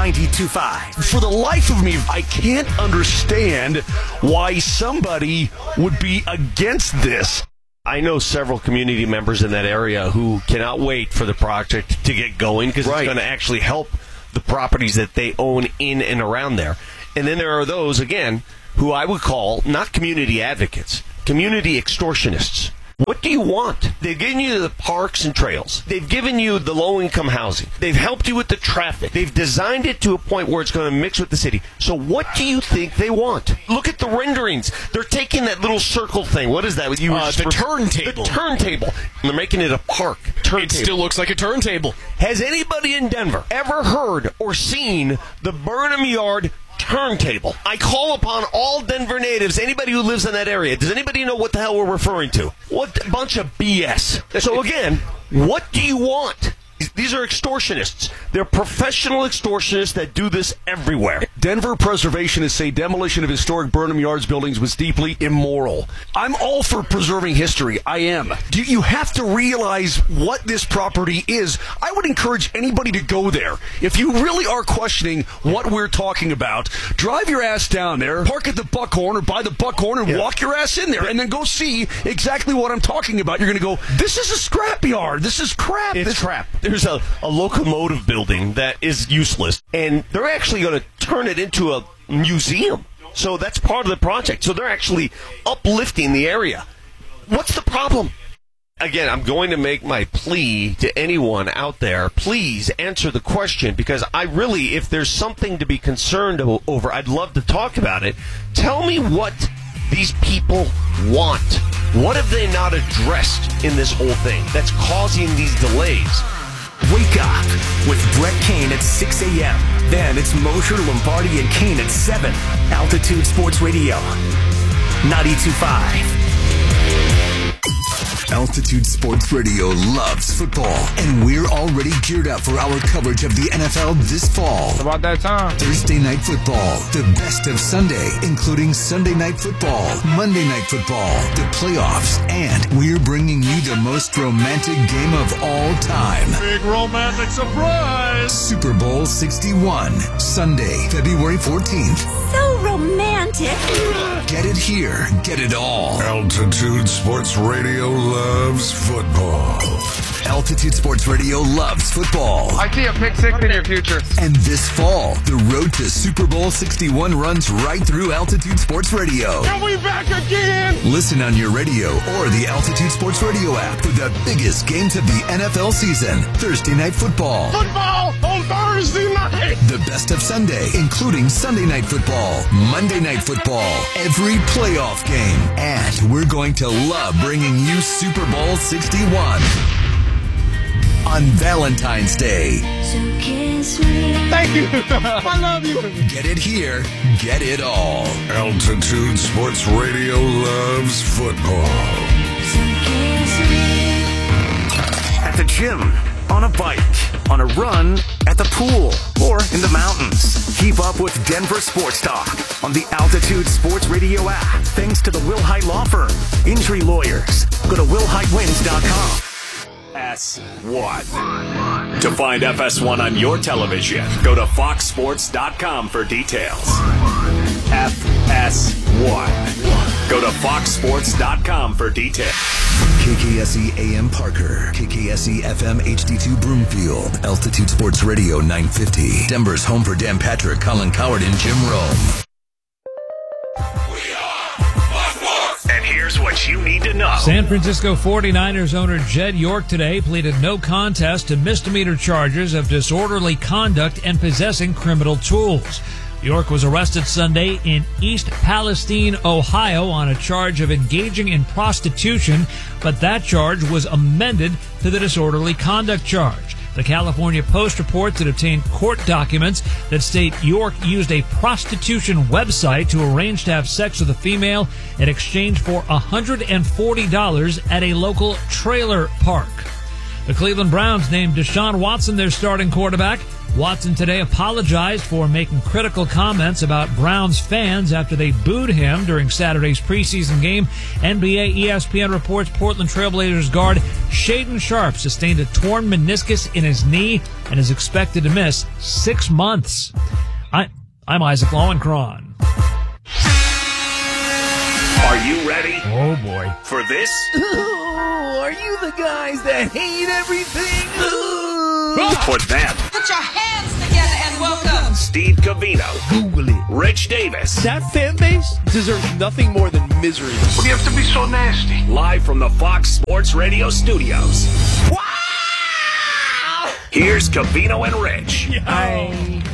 92.5. For the life of me, I can't understand why somebody would be against this. I know several community members in that area who cannot wait for the project to get going because it's going to actually help the properties that they own in and around there. And then there are those, again, who I would call not community advocates, community extortionists. What do you want? They've given you the parks and trails. They've given you the low-income housing. They've helped you with the traffic. They've designed it to a point where it's going to mix with the city. So what do you think they want? Look at the renderings. They're taking that little circle thing. What is that? The turntable. The turntable. And they're making it a park. Turntable. It still looks like a turntable. Has anybody in Denver ever heard or seen the Burnham Yard turntable? I call upon all Denver natives, anybody who lives in that area. Does anybody know what the hell we're referring to? What a bunch of BS. So again, what do you want? These are extortionists. They're professional extortionists that do this everywhere. Denver preservationists say demolition of historic Burnham Yards buildings was deeply immoral. I'm all for preserving history. I am. You have to realize what this property is. I would encourage anybody to go there. If you really are questioning what we're talking about, drive your ass down there, park at the Buckhorn or by the Buckhorn and walk your ass in there and then go see exactly what I'm talking about. You're going to go, this is a scrapyard. This is crap. It's crap. There's a locomotive building that is useless, and they're actually going to turn it into a museum. So that's part of the project. So they're actually uplifting the area. What's the problem? Again, I'm going to make my plea to anyone out there. Please answer the question, because I really, if there's something to be concerned over, I'd love to talk about it. Tell me what these people want. What have they not addressed in this whole thing that's causing these delays? Wake up with Brett Kane at 6 a.m. Then it's Mosher, Lombardi, and Kane at 7. Altitude Sports Radio 92.5. Altitude Sports Radio loves football, and we're already geared up for our coverage of the NFL this fall. It's about that time. Thursday Night Football, the best of Sunday, including Sunday Night Football, Monday Night Football, the playoffs, and we're bringing you the most romantic game of all time. Big romantic surprise! Super Bowl 61, Sunday, February 14th. So romantic. Get it here, get it all. Altitude Sports Radio loves football. Altitude Sports Radio loves football. I see a pick six in your future. And this fall, the road to Super Bowl 61 runs right through Altitude Sports Radio. Are we back again? Listen on your radio or the Altitude Sports Radio app for the biggest games of the NFL season. Thursday Night Football. Football on Thursday night. The best of Sunday, including Sunday Night Football, Monday Night Football, every playoff game. And we're going to love bringing you Super Bowl 61 on Valentine's Day. So kiss me. Thank you. I love you. Get it here, get it all. Altitude Sports Radio loves football. So kiss me. At the gym, on a bike, on a run, at the pool, or in the mountains. Keep up with Denver Sports Talk on the Altitude Sports Radio app. Thanks to the Will Hite Law Firm. Injury lawyers. Go to willhitewins.com. FS1. To find FS1 on your television, go to foxsports.com for details. FS1. Go to foxsports.com for details. KKSE AM Parker, KKSE FM HD2 Broomfield, Altitude Sports Radio 950, Denver's home for Dan Patrick, Colin Coward, and Jim Rome. And here's what you need to know. San Francisco 49ers owner Jed York today pleaded no contest to misdemeanor charges of disorderly conduct and possessing criminal tools. York was arrested Sunday in East Palestine, Ohio, on a charge of engaging in prostitution, but that charge was amended to the disorderly conduct charge. The California Post reports it obtained court documents that state York used a prostitution website to arrange to have sex with a female in exchange for $140 at a local trailer park. The Cleveland Browns named Deshaun Watson their starting quarterback. Watson today apologized for making critical comments about Browns fans after they booed him during Saturday's preseason game. NBA ESPN reports Portland Trailblazers guard Shaedon Sharpe sustained a torn meniscus in his knee and is expected to miss 6 months. I'm Isaac Lowenkron. Are you ready? Oh, boy. For this? Are you the guys that hate everything? For them? Put your hands together and welcome Steve Covino. Google it. Rich Davis. That fan base deserves nothing more than misery. What do you have to be so nasty? Live from the Fox Sports Radio studios. Wow! Here's Covino and Rich. Hi.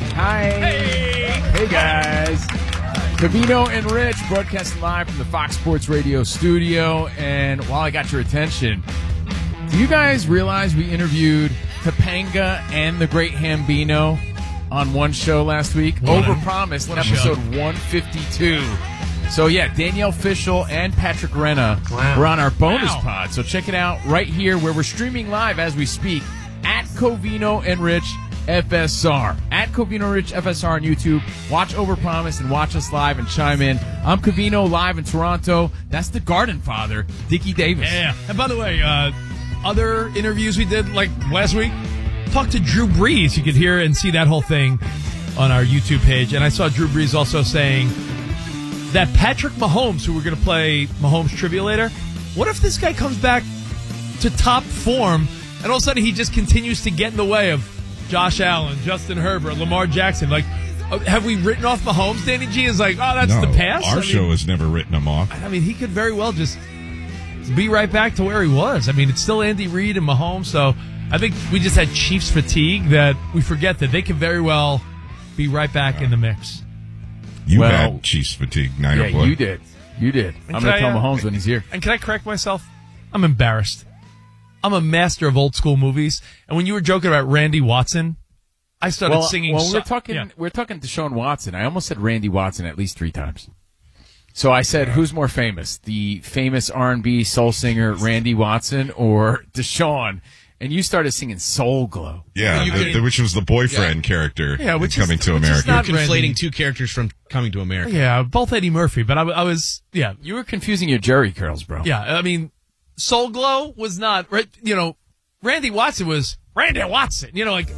Hey, guys. Covino and Rich broadcasting live from the Fox Sports Radio studio. And while I got your attention, do you guys realize we interviewed Topanga and the Great Hambino on one show last week? Overpromised, episode 152. So, yeah, Danielle Fishel and Patrick Renna were on our bonus pod. So check it out right here where we're streaming live as we speak at Covino and Rich FSR. At Covino and Rich FSR on YouTube. Watch Overpromised and watch us live and chime in. I'm Covino live in Toronto. That's the Garden Father, Dickie Davis. Yeah. And by the way, other interviews we did like last week, talked to Drew Brees. You could hear and see that whole thing on our YouTube page. And I saw Drew Brees also saying that Patrick Mahomes, who we're going to play Mahomes trivia later, what if this guy comes back to top form and all of a sudden he just continues to get in the way of Josh Allen, Justin Herbert, Lamar Jackson? Like, have we written off Mahomes? Danny G is like, oh, that's the past. Our show has never written him off. I mean, he could very well just be right back to where he was. I mean, it's still Andy Reid and Mahomes, so I think we just had Chiefs fatigue that we forget that they could very well be right back in the mix. You had Chiefs fatigue, Niner boy. You did. I'm going to tell Mahomes when he's here. And can I correct myself? I'm embarrassed. I'm a master of old school movies, and when you were joking about Randy Watson, I started singing. Well, we're talking Deshaun Watson. I almost said Randy Watson at least 3 times. So I said, who's more famous? The famous R&B soul singer Randy Watson or Deshaun? And you started singing Soul Glow. Yeah, which was the boyfriend character in Coming to America. You're conflating 2 characters from Coming to America. Yeah, both Eddie Murphy, but I was, You were confusing your Jerry curls, bro. Yeah, I mean, Soul Glow was not, Randy Watson was Randy Watson. Come on.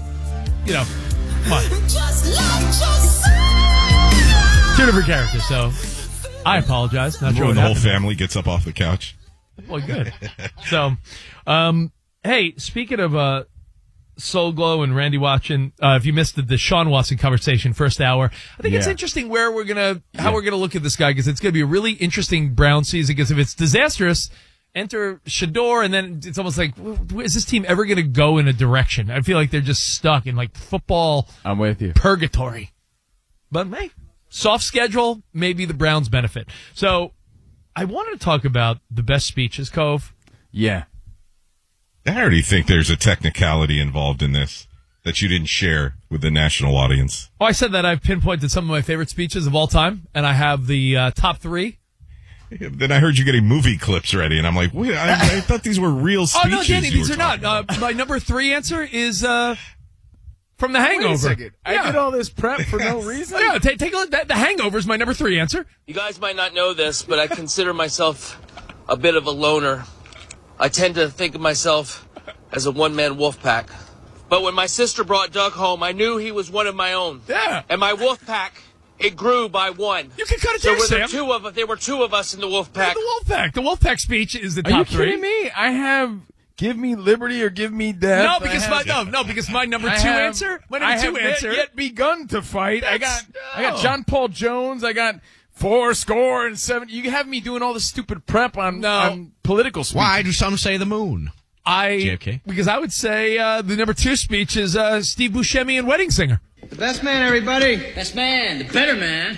Two different characters, so I apologize. Not sure When what the whole happened. family gets up off the couch. Well, good. So, hey, speaking of Soul Glow and Randy Watson, if you missed the Deshaun Watson conversation first hour, I think it's interesting how we're gonna look at this guy, because it's gonna be a really interesting Brown season. Because if it's disastrous, enter Shador, and then it's almost like, is this team ever gonna go in a direction? I feel like they're just stuck in like football. I'm with you. Purgatory. But hey, soft schedule, maybe the Browns benefit. So I wanted to talk about the best speeches, Cove. Yeah. I already think there's a technicality involved in this that you didn't share with the national audience. Oh, I said that I've pinpointed some of my favorite speeches of all time, and I have the top 3. Then I heard you getting movie clips ready, and I'm like, wait, I thought these were real speeches. Oh, no, Danny, these are not. My number 3 answer is from The Hangover. Wait a second. I did all this prep for no reason? Yeah, take a look. The Hangover is my number 3 answer. You guys might not know this, but I consider myself a bit of a loner. I tend to think of myself as a one-man wolf pack. But when my sister brought Doug home, I knew he was one of my own. Yeah. And my wolf pack, it grew by 1. You can cut it there, there, Sam. There were 2 of us in the wolf pack. The wolf pack. The wolf pack speech is the top 3. Are you kidding me? I have give me liberty or give me death. No, because my number 2 answer. My number 2 answer. Yet begun to fight. I got John Paul Jones. I got 4-7. You have me doing all this stupid prep on political speech. Why do some say the moon? JFK? Because I would say the number 2 speech is Steve Buscemi and Wedding Singer. The best man, everybody. Best man. The better man.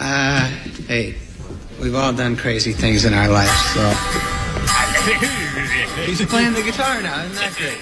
Hey, we've all done crazy things in our lives, so. He's playing the guitar now. Isn't that great?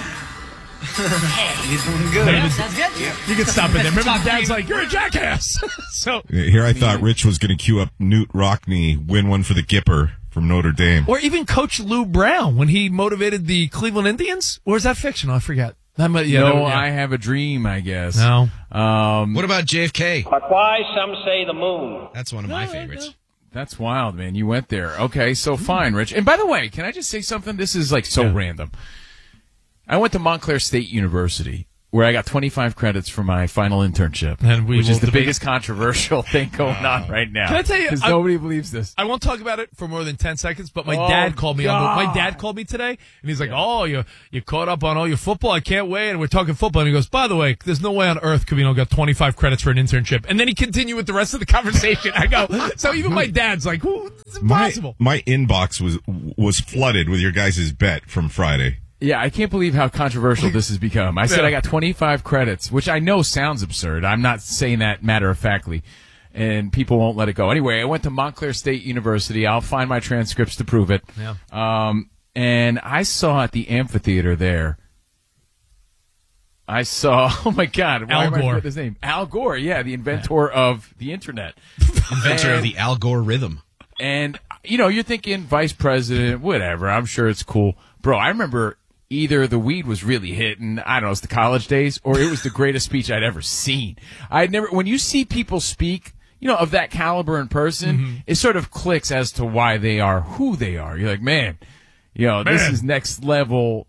He's doing good. Sounds good. You can stop it there. Remember, the dad's like, you're a jackass. So Here I thought Rich was going to cue up Newt Rockney, win one for the Gipper from Notre Dame. Or even Coach Lou Brown when he motivated the Cleveland Indians. Or is that fictional? I forget. I Have a Dream, I guess. No. What about JFK? But why some say the moon? That's one of my favorites. That's wild, man. You went there. Okay, so fine, Rich. And by the way, can I just say something? This is like so random. I went to Montclair State University, where I got 25 credits for my final internship, which is the biggest controversial thing going on right now. Can I tell you? Because nobody believes this. I won't talk about it for more than 10 seconds, but my dad called me. My dad called me today, and he's like, "Oh, you caught up on all your football? I can't wait." And we're talking football, and he goes, "By the way, there's no way on earth Covino got 25 credits for an internship." And then he continued with the rest of the conversation. I go, so even my dad's like, "It's impossible." My inbox was flooded with your guys' bet from Friday. Yeah, I can't believe how controversial this has become. I said I got 25 credits, which I know sounds absurd. I'm not saying that matter-of-factly, and people won't let it go. Anyway, I went to Montclair State University. I'll find my transcripts to prove it. Yeah. And I saw at the amphitheater there, oh my God, why am I forgetting his name? Al Gore, yeah, the inventor of the Internet. Inventor of the Al Gore rhythm. And, you're thinking vice president, whatever, I'm sure it's cool. Bro, I remember either the weed was really hitting, I don't know, it's the college days, or it was the greatest speech I'd ever seen. When you see people speak, of that caliber in person, it sort of clicks as to why they are who they are. You're like, man, this is next level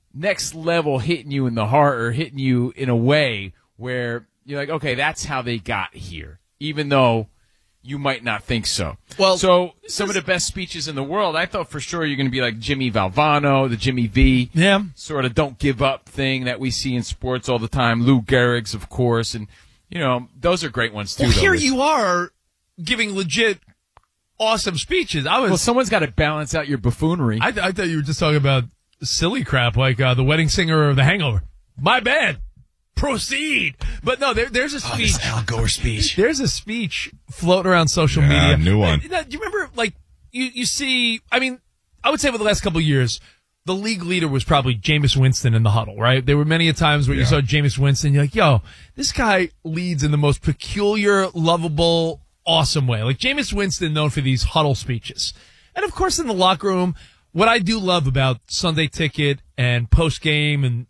hitting you in the heart or hitting you in a way where you're like, okay, that's how they got here, even though you might not think so. Well, so some of the best speeches in the world, I thought for sure you're going to be like Jimmy Valvano, the Jimmy V. Yeah. Sort of don't give up thing that we see in sports all the time. Lou Gehrig's, of course. And, those are great ones too. Well, here you are giving legit awesome speeches. Well, someone's got to balance out your buffoonery. I thought you were just talking about silly crap like the wedding singer of The Hangover. My bad. Proceed. But no, there's a speech. This Al Gore speech. There's a speech floating around social media. New one. Do you remember, you see, I would say over the last couple of years, the league leader was probably Jameis Winston in the huddle, right? There were many a times where you saw Jameis Winston, you're like, yo, this guy leads in the most peculiar, lovable, awesome way. Like Jameis Winston known for these huddle speeches. And of course in the locker room, what I do love about Sunday Ticket and post-game and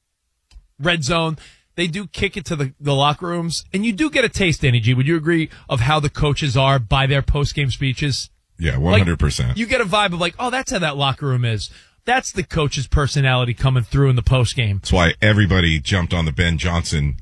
Red Zone, they do kick it to the locker rooms, and you do get a taste, Danny G. Would you agree of how the coaches are by their post-game speeches? Yeah, 100%. You get a vibe of like, oh, that's how that locker room is. That's the coach's personality coming through in the post-game. That's why everybody jumped on the Ben Johnson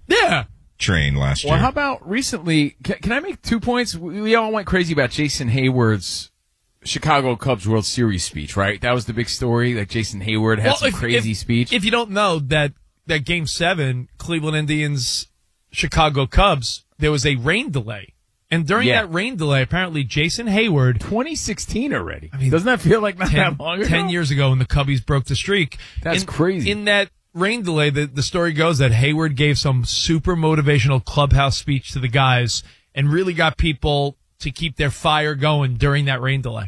train last year. Well, how about recently, can I make 2 points? We all went crazy about Jason Hayward's Chicago Cubs World Series speech, right? That was the big story. Like Jason Hayward had some crazy speech. If you don't know that Game 7, Cleveland Indians, Chicago Cubs, there was a rain delay. And during that rain delay, apparently Jason Hayward... 2016 already. Doesn't that feel like not that long ago? 10 years ago when the Cubbies broke the streak. That's crazy. In that rain delay, the story goes that Hayward gave some super motivational clubhouse speech to the guys and really got people to keep their fire going during that rain delay.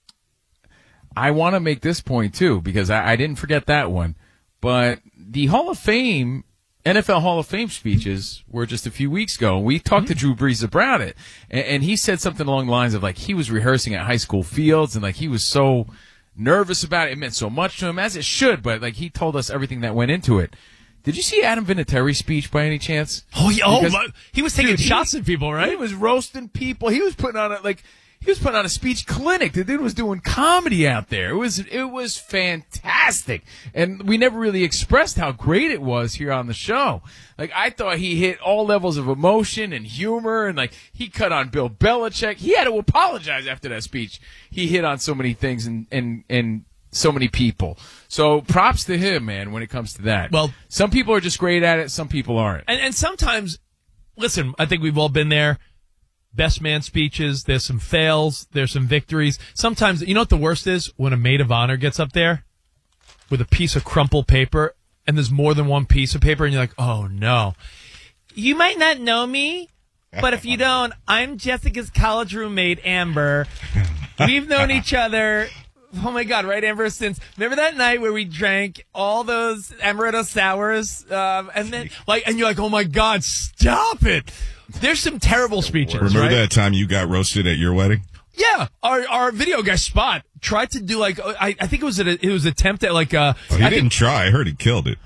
I want to make this point, too, because I didn't forget that one. But the Hall of Fame, NFL Hall of Fame speeches were just a few weeks ago. We talked to Drew Brees about it, and he said something along the lines of, like, he was rehearsing at high school fields, and, like, he was so nervous about it. It meant so much to him, as it should, but, like, he told us everything that went into it. Did you see Adam Vinatieri's speech by any chance? Oh, yeah. He was taking shots at people, right? He was roasting people. He was putting on a speech clinic. The dude was doing comedy out there. It was fantastic. And we never really expressed how great it was here on the show. Like, I thought he hit all levels of emotion and humor, and like, he cut on Bill Belichick. He had to apologize after that speech. He hit on so many things and so many people. So props to him, man, when it comes to that. Well, some people are just great at it. Some people aren't. And sometimes, listen, I think we've all been there. Best man speeches, there's some fails, there's some victories. Sometimes, you know what the worst is? When a maid of honor gets up there with a piece of crumpled paper, and there's more than one piece of paper, and you're like, oh, no. You might not know me, but if you don't, I'm Jessica's college roommate, Amber. We've known each other Oh my God, right, Amber? Since remember that night where we drank all those amaretto sours, and then and you're like, oh my God, stop it! There's some terrible speeches. Remember right? that time you got roasted at your wedding? Yeah, our video guy Spot tried to do like I think it was attempt at like he didn't try. I heard he killed it.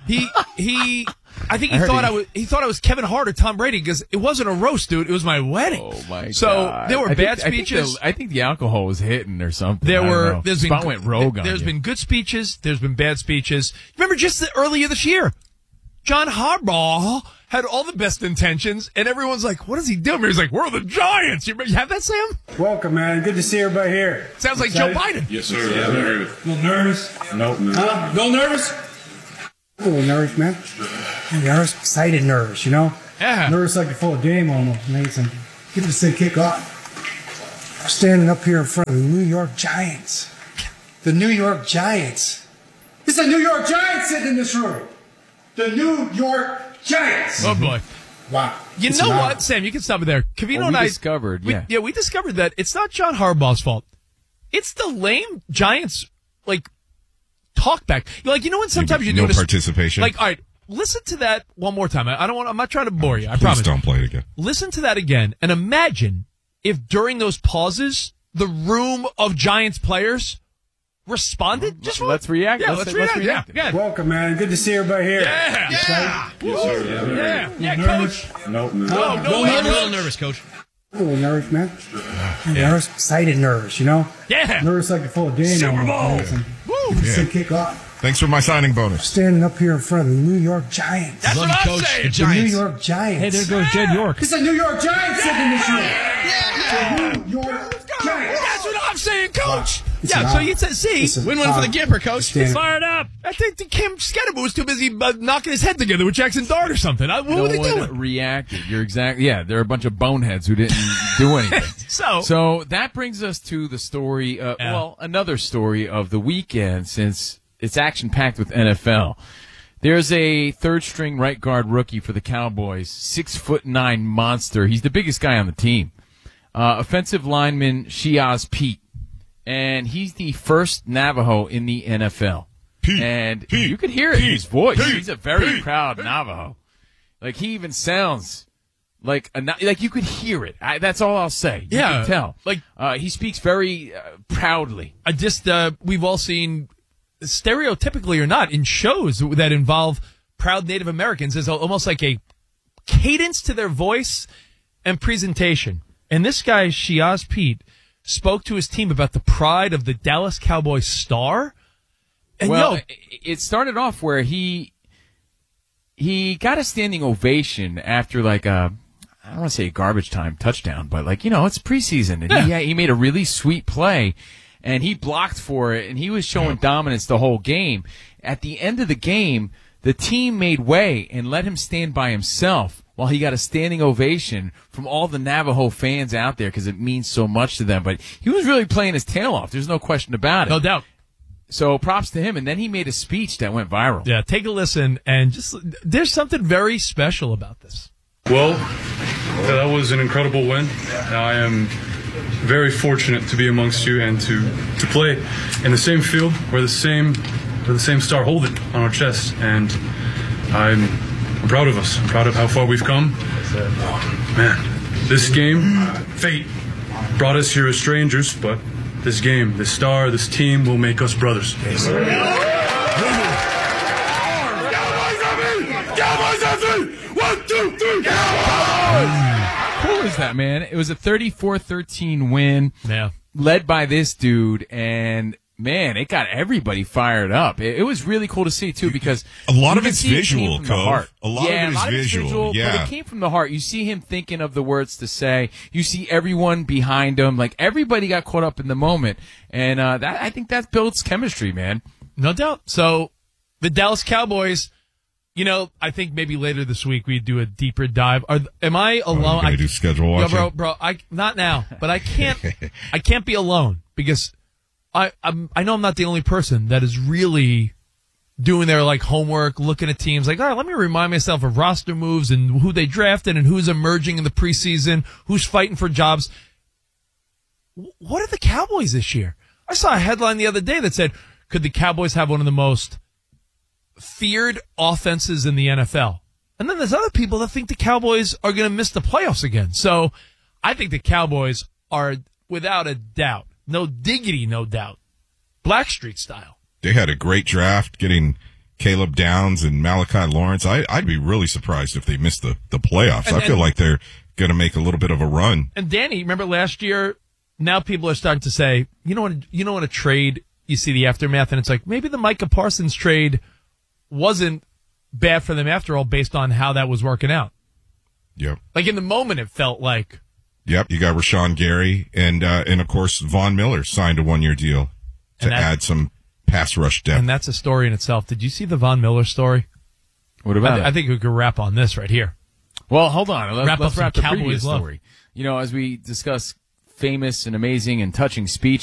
I think he thought I was Kevin Hart or Tom Brady because it wasn't a roast, dude. It was my wedding. Oh my God! So there were bad speeches. I think the alcohol was hitting or something. Spot went rogue on you. There's been good speeches. There's been bad speeches. Remember just earlier this year, John Harbaugh had all the best intentions, and everyone's like, what is he doing? He's like, we're the Giants. You have that, Sam? Welcome, man. Good to see everybody here. Sounds like Joe Biden. Yes, sir. Yeah, a little nervous? Nope. Huh? A little nervous? A little nervous, man. Nervous, excited nervous, you know? Yeah. Nervous like you're full of game almost. Give this thing kick off. I'm standing up here in front of the New York Giants. The New York Giants. It's the New York Giants sitting in this room. The New York Giants. Oh, boy. Wow. You know what, Sam? You can stop it there. Covino and I discovered, we discovered that it's not John Harbaugh's fault. It's the lame Giants, talk back. You're when sometimes you do no participation. All right, listen to that one more time. I'm not trying to bore you. I Please promise. don't play it again. Listen to that again, and imagine if during those pauses, the room of Giants players responded. Let's react. Yeah, let's react. Yeah. Welcome, man. Good to see everybody here. Yeah. Excited? Yes, sir. Yeah, nervous? Coach. Nope. No, I'm a little nervous, Coach. A little nervous, man. Nervous, excited nervous, you know? Yeah. Nervous like you're full of game. Super Bowl. Give this thing kick off. Thanks for my signing bonus. Standing up here in front of the New York Giants. That's what I'm saying. The New York Giants. Hey, there goes Jed York. It's the New York Giants sitting in this room. The New York Giants. That's what I'm saying, Coach. So you said, win one for the Gipper, Coach. Fired up. I think Kim Scatterbo was too busy knocking his head together with Jackson Dart or something. What were they doing? Reacted. You're exactly. Yeah, there are a bunch of boneheads who didn't do anything. So that brings us to the story. Another story of the weekend, since it's action packed with NFL. There's a third-string right guard rookie for the Cowboys, 6'9" monster. He's the biggest guy on the team. Offensive lineman Shiaz Pete. And he's the first Navajo in the NFL. You could hear it in his voice. He's a very proud Navajo. Like, he even sounds like you could hear it. That's all I'll say. You can tell. He speaks very proudly. We've all seen, stereotypically or not, in shows that involve proud Native Americans, there's almost like a cadence to their voice and presentation. And this guy, Shiaz Pete, spoke to his team about the pride of the Dallas Cowboys star. And it started off where he got a standing ovation after I don't want to say a garbage time touchdown, but it's preseason, and he made a really sweet play, and he blocked for it, and he was showing dominance the whole game. At the end of the game, the team made way and let him stand by himself while he got a standing ovation from all the Navajo fans out there because it means so much to them. But he was really playing his tail off. There's no question about it. No doubt. So props to him. And then he made a speech that went viral. Yeah, take a listen. And there's something very special about this. Well, that was an incredible win. I am very fortunate to be amongst you and to play in the same field where the same star hold it on our chest. And I'm proud of us. I'm proud of how far we've come. Man, this game, fate brought us here as strangers, but this game, this star, this team will make us brothers. Cowboys FC! 1, 2, 3, Cowboys! Cool is that, man? It was a 34-13 win. Yeah. Led by this dude, and man, it got everybody fired up. It was really cool to see, too, because a lot of it's visual, Cove. A lot of it is visual. Yeah. But it came from the heart. You see him thinking of the words to say. You see everyone behind him. Everybody got caught up in the moment. And I think that builds chemistry, man. No doubt. So the Dallas Cowboys, I think maybe later this week we do a deeper dive. Am I alone? I do schedule watching. Bro, not now. But I can't be alone because I know I'm not the only person that is really doing their homework, looking at teams all right, let me remind myself of roster moves and who they drafted and who's emerging in the preseason, who's fighting for jobs. What are the Cowboys this year? I saw a headline the other day that said, could the Cowboys have one of the most feared offenses in the NFL? And then there's other people that think the Cowboys are going to miss the playoffs again. So I think the Cowboys are, without a doubt, no diggity, no doubt, Blackstreet style. They had a great draft getting Caleb Downs and Malachi Lawrence. I'd be really surprised if they missed the playoffs. I feel like they're going to make a little bit of a run. And Danny, remember last year? Now people are starting to say, you know what a trade, you see the aftermath, and it's like maybe the Micah Parsons trade wasn't bad for them after all, based on how that was working out. Yep. Like in the moment, it felt like. Yep. You got Rashawn Gary and of course Von Miller signed a 1-year deal to add some pass rush depth. And that's a story in itself. Did you see the Von Miller story? What about it? I think we could wrap on this right here. Well, hold on. Let's wrap the Cowboys previous love. story. As we discuss famous and amazing and touching speech